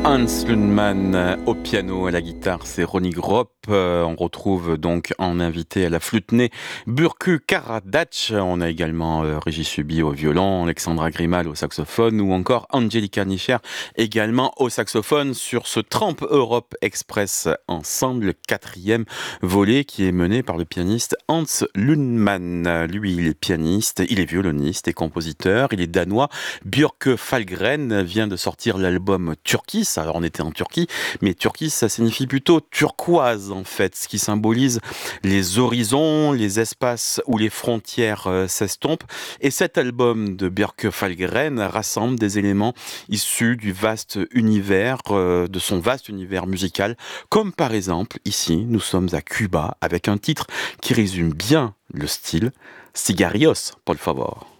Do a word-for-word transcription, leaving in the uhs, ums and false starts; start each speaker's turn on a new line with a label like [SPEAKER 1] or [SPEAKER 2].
[SPEAKER 1] Hans Lundman euh, au piano, à la guitare, c'est Ronny Gropp. Euh, on retrouve donc en invité à la flûte-nez Burku Karadach. On a également euh, Régis Subi au violon, Alexandra Grimal au saxophone ou encore Angelika Nischer également au saxophone sur ce Tramp Europe Express ensemble, le quatrième volet qui est mené par le pianiste Hans Lundman. Lui, il est pianiste, il est violoniste et compositeur, il est danois. Björk Falgren vient de sortir l'album Turquie. Alors on était en Turquie, mais Turquie ça signifie plutôt turquoise en fait, ce qui symbolise les horizons, les espaces où les frontières euh, s'estompent. Et cet album de Björk Falgren rassemble des éléments issus du vaste univers, euh, de son vaste univers musical, comme par exemple ici nous sommes à Cuba avec un titre qui résume bien le style, Cigarios, por favor.